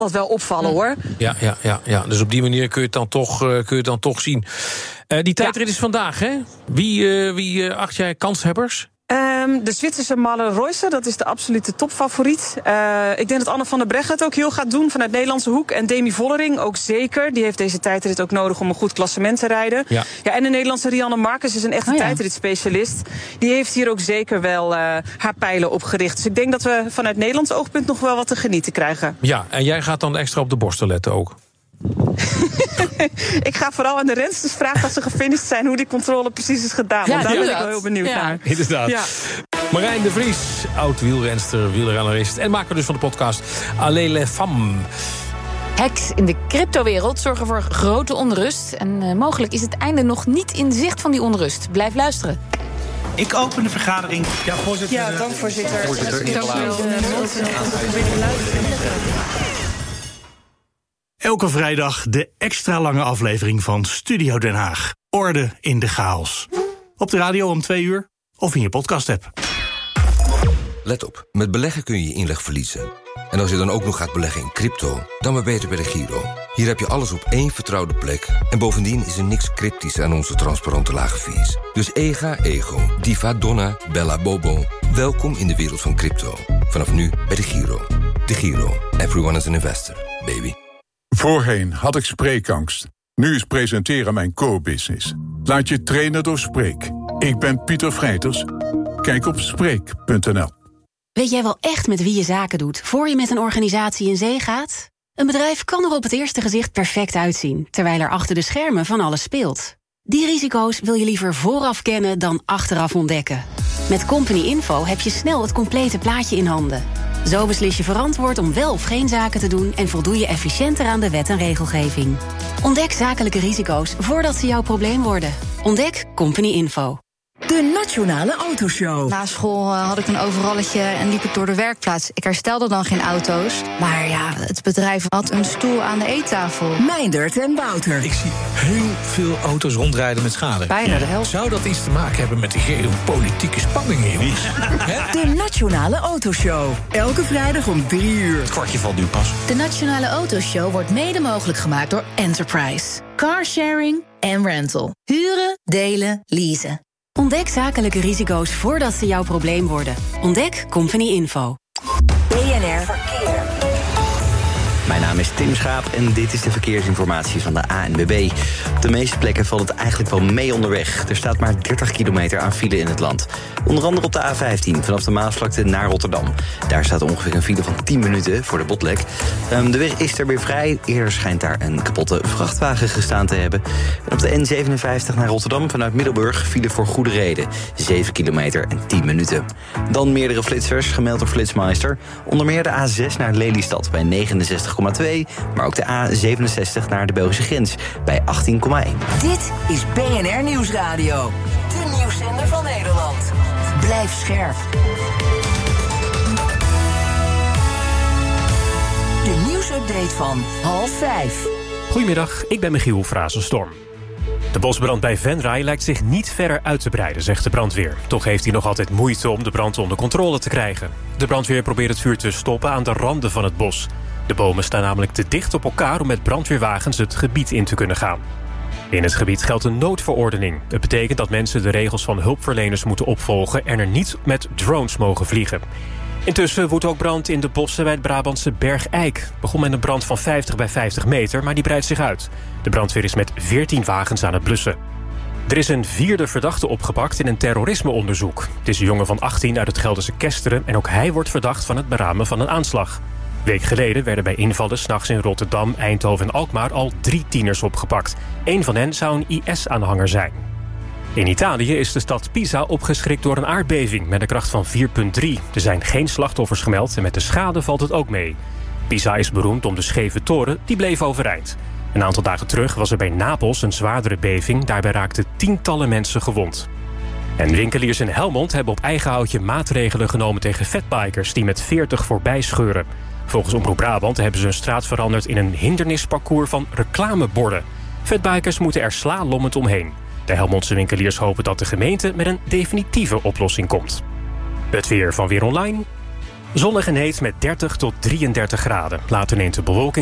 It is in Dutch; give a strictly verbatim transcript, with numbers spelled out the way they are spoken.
dat wel opvallen, hoor. Ja, ja, ja, ja. Dus op die manier kun je het dan toch, uh, kun je het dan toch zien. Uh, die tijdrit is vandaag, hè? Wie, uh, wie uh, acht jij kanshebbers? Um, de Zwitserse Marlen Reusser, dat is de absolute topfavoriet. Uh, ik denk dat Anne van der Breggen het ook heel gaat doen vanuit Nederlandse hoek. En Demi Vollering ook zeker. Die heeft deze tijdrit ook nodig om een goed klassement te rijden. Ja. Ja, en de Nederlandse Rianne Marcus is een echte oh ja. tijdritspecialist. Die heeft hier ook zeker wel uh, haar pijlen op gericht. Dus ik denk dat we vanuit Nederlands oogpunt nog wel wat te genieten krijgen. Ja, en jij gaat dan extra op de borsten letten ook? Ik ga vooral aan de rensters vragen als ze gefinished zijn hoe die controle precies is gedaan. Ja, want daar ben ik wel heel benieuwd ja. naar. Inderdaad. Ja. Marijn de Vries, oud-wielrenster, wielerjournalist en maker dus van de podcast Allez les femmes. Hacks in de cryptowereld zorgen voor grote onrust. En uh, mogelijk is het einde nog niet in zicht van die onrust. Blijf luisteren. Ik open de vergadering. Ja, voorzitter. Ja, dank voorzitter. voorzitter. Dank Elke vrijdag de extra lange aflevering van Studio Den Haag. Orde in de chaos. Op de radio om twee uur of in je podcast-app. Let op, met beleggen kun je je inleg verliezen. En als je dan ook nog gaat beleggen in crypto, dan maar beter bij de Giro. Hier heb je alles op één vertrouwde plek. En bovendien is er niks cryptisch aan onze transparante lage fees. Dus ega, ego, diva, donna, bella, bobo. Welkom in de wereld van crypto. Vanaf nu bij de Giro. De Giro. Everyone is an investor, baby. Voorheen had ik spreekangst. Nu is presenteren mijn core-business. Laat je trainen door Spreek. Ik ben Pieter Vrijters. Kijk op spreek punt n l. Weet jij wel echt met wie je zaken doet voor je met een organisatie in zee gaat? Een bedrijf kan er op het eerste gezicht perfect uitzien, terwijl er achter de schermen van alles speelt. Die risico's wil je liever vooraf kennen dan achteraf ontdekken. Met Company Info heb je snel het complete plaatje in handen. Zo beslis je verantwoord om wel of geen zaken te doen en voldoe je efficiënter aan de wet en regelgeving. Ontdek zakelijke risico's voordat ze jouw probleem worden. Ontdek Company Info. De Nationale Autoshow. Na school uh, had ik een overalletje en liep ik door de werkplaats. Ik herstelde dan geen auto's. Maar ja, het bedrijf had een stoel aan de eettafel. Meindert en Wouter. Ik zie heel veel auto's rondrijden met schade. Bijna de helft. Zou dat iets te maken hebben met de geopolitieke spanningen, jongens? De Nationale Autoshow. Elke vrijdag om drie uur. Het kwartje valt nu pas. De Nationale Autoshow wordt mede mogelijk gemaakt door Enterprise. Carsharing en rental. Huren, delen, leasen. Ontdek zakelijke risico's voordat ze jouw probleem worden. Ontdek Company Info. B N R Verkeer. Mijn naam is Tim Schaap en dit is de verkeersinformatie van de A N W B. Op de meeste plekken valt het eigenlijk wel mee onderweg. Er staat maar dertig kilometer aan file in het land. Onder andere op de A vijftien vanaf de Maasvlakte naar Rotterdam. Daar staat ongeveer een file van tien minuten voor de botlek. Um, de weg is er weer vrij. Eerder schijnt daar een kapotte vrachtwagen gestaan te hebben. En op de N zevenenvijftig naar Rotterdam vanuit Middelburg file voor goede reden. zeven kilometer en tien minuten. Dan meerdere flitsers, gemeld door Flitsmeister. Onder meer de A zes naar Lelystad bij negenenzestig komma twee. Maar ook de A zevenenzestig naar de Belgische grens bij achttien komma één. Dit is B N R Nieuwsradio. De nieuwszender van Nederland. Blijf scherp. De nieuwsupdate van half vijf. Goedemiddag, ik ben Michiel Frazenstorm. De bosbrand bij Venray lijkt zich niet verder uit te breiden, zegt de brandweer. Toch heeft hij nog altijd moeite om de brand onder controle te krijgen. De brandweer probeert het vuur te stoppen aan de randen van het bos. De bomen staan namelijk te dicht op elkaar om met brandweerwagens het gebied in te kunnen gaan. In het gebied geldt een noodverordening. Het betekent dat mensen de regels van hulpverleners moeten opvolgen en er niet met drones mogen vliegen. Intussen woedt ook brand in de bossen bij het Brabantse Bergijk. Begon met een brand van vijftig bij vijftig meter, maar die breidt zich uit. De brandweer is met veertien wagens aan het blussen. Er is een vierde verdachte opgepakt in een terrorismeonderzoek. Het is een jongen van achttien uit het Gelderse Kesteren en ook hij wordt verdacht van het beramen van een aanslag. Een week geleden werden bij invallen 's nachts in Rotterdam, Eindhoven en Alkmaar al drie tieners opgepakt. Eén van hen zou een I S-aanhanger zijn. In Italië is de stad Pisa opgeschrikt door een aardbeving met een kracht van vier komma drie. Er zijn geen slachtoffers gemeld en met de schade valt het ook mee. Pisa is beroemd om de scheve toren, die bleef overeind. Een aantal dagen terug was er bij Napels een zwaardere beving. Daarbij raakten tientallen mensen gewond. En winkeliers in Helmond hebben op eigen houtje maatregelen genomen tegen fatbikers die met veertig voorbij scheuren. Volgens Omroep Brabant hebben ze hun straat veranderd in een hindernisparcours van reclameborden. Fatbikers moeten er slalommend omheen. De Helmondse winkeliers hopen dat de gemeente met een definitieve oplossing komt. Het weer van Weer Online. Zonnig en heet met dertig tot drieëndertig graden. Later neemt de bewolking